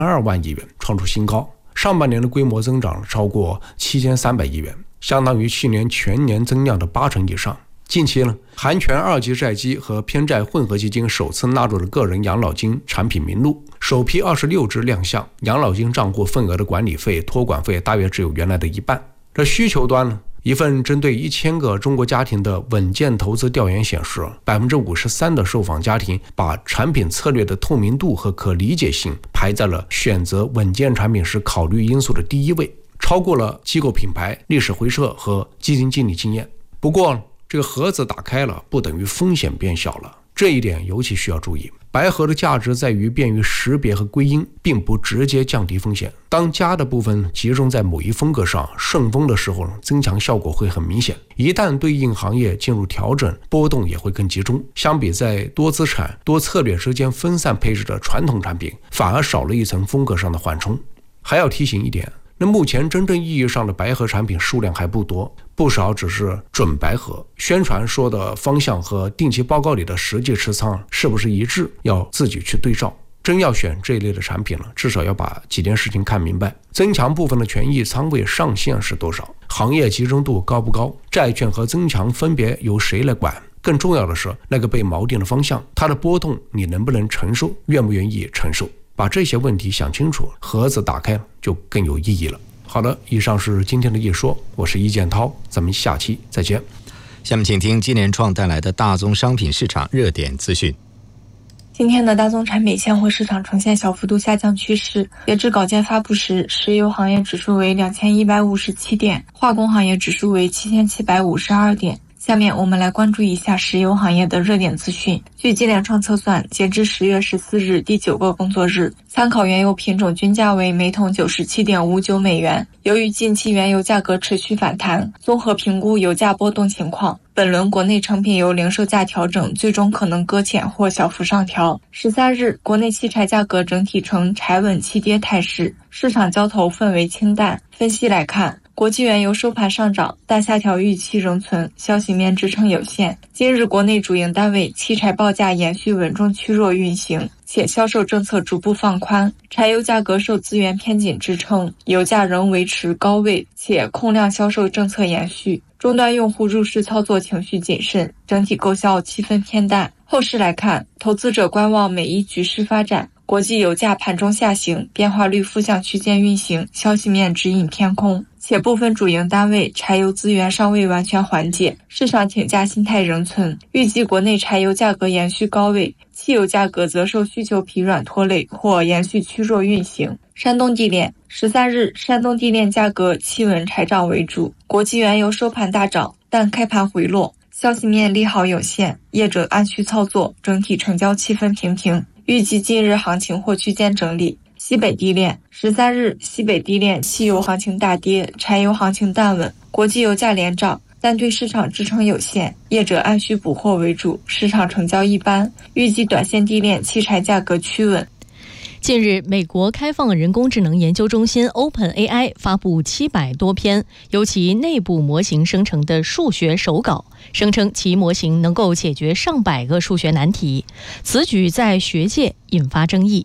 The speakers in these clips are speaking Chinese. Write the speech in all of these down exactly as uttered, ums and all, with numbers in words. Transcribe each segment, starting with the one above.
二万亿元，创出新高。上半年的规模增长超过七千三百亿元，相当于去年全年增量的八成以上。近期呢，韩权二级债基和偏债混合基金首次纳入了个人养老金产品名录，首批二十六只亮相，养老金账户份额的管理费、托管费大约只有原来的一半。这需求端呢，一份针对一千个中国家庭的稳健投资调研显示， 百分之五十三 的受访家庭把产品策略的透明度和可理解性排在了选择稳健产品时考虑因素的第一位，超过了机构品牌、历史回撤和基金经理经验。不过这个盒子打开了，不等于风险变小了，这一点尤其需要注意。白盒的价值在于便于识别和归因，并不直接降低风险。当加的部分集中在某一风格上，顺风的时候，增强效果会很明显。一旦对应行业进入调整，波动也会更集中。相比在多资产、多策略之间分散配置的传统产品，反而少了一层风格上的缓冲。还要提醒一点，那目前真正意义上的白盒产品数量还不多，不少只是准白盒，宣传说的方向和定期报告里的实际持仓是不是一致，要自己去对照。真要选这一类的产品了，至少要把几件事情看明白。增强部分的权益仓位上限是多少？行业集中度高不高？债券和增强分别由谁来管？更重要的是，那个被锚定的方向，它的波动你能不能承受，愿不愿意承受？把这些问题想清楚，盒子打开就更有意义了。好的，以上是今天的一说，我是易建涛，咱们下期再见。 下面请听金联创带来的大宗商品市场热点资讯。 今天的大宗产品现货市场呈现小幅度下降趋势。截至稿件发布时，石油行业指数为两千一百五十七点，化工行业指数为七千七百五十二点。下面我们来关注一下石油行业的热点资讯。据金联创测算，截至十月十四日第九个工作日，参考原油品种均价为每桶九十七点五九美元。由于近期原油价格持续反弹，综合评估油价波动情况，本轮国内成品油零售价调整最终可能搁浅或小幅上调。十三日，国内汽柴价格整体呈柴稳弃跌态势，市场交投氛围清淡。分析来看，国际原油收盘上涨，但下调预期仍存，消息面支撑有限。今日国内主营单位汽柴报价延续稳中趋弱运行，且销售政策逐步放宽，柴油价格受资源偏紧支撑，油价仍维持高位，且控量销售政策延续。终端用户入市操作情绪谨慎，整体购销气氛偏淡。后市来看，投资者观望美伊局势发展，国际油价盘中下行，变化率负向区间运行，消息面指引偏空，且部分主营单位柴油资源尚未完全缓解，市场挺价心态仍存。预计国内柴油价格延续高位，汽油价格则受需求疲软拖累或延续趋弱运行。山东地炼，十三日，山东地炼价格企稳柴涨为主，国际原油收盘大涨，但开盘回落，消息面利好有限，业者按需操作，整体成交气氛平平。预计近日行情或区间整理。西北地炼，十三日，西北地炼汽油行情大跌，柴油行情淡稳，国际油价连涨，但对市场支撑有限，业者按需补货为主，市场成交一般。预计短线地炼汽柴价格趋稳。 近日，美国开放人工智能研究中心 OpenAI 发布七百多篇由其内部模型生成的数学手稿，声称其模型能够解决上百个数学难题。此举在学界引发争议。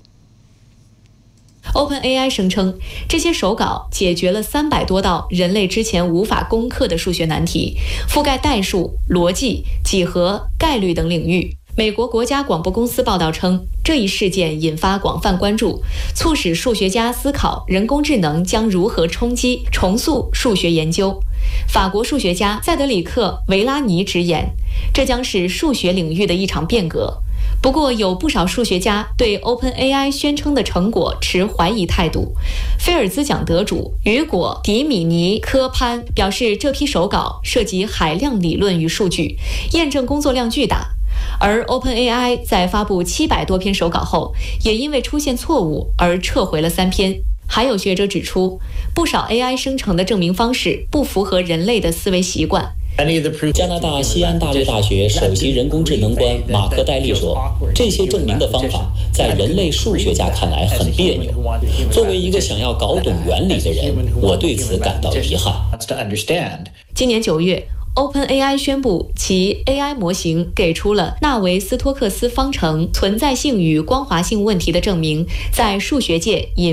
OpenAI 声称，这些手稿解决了三百多道人类之前无法攻克的数学难题，覆盖代数、逻辑、几何、概率等领域。美国国家广播公司报道称，这一事件引发广泛关注，促使数学家思考人工智能将如何冲击、重塑数学研究。法国数学家塞德里克·维拉尼直言，这将是数学领域的一场变革。不过，有不少数学家对 OpenAI 宣称的成果持怀疑态度。菲尔兹奖得主雨果·迪米尼科潘表示，这批手稿涉及海量理论与数据，验证工作量巨大。而 OpenAI 在发布七百多篇手稿后，也因为出现错误而撤回了三篇。还有学者指出，不少 A I 生成的证明方式不符合人类的思维习惯。 加拿大西安大略大学首席人工智能官马克戴利说，这些证明的方法在人类数学家看来很别扭。作为一个想要搞懂原理的人，我对此感到遗憾。 今年九月，OpenAI 宣布其 A I 模型给出了纳维斯托克斯方程存在性与光滑性问题的证明，在数学界引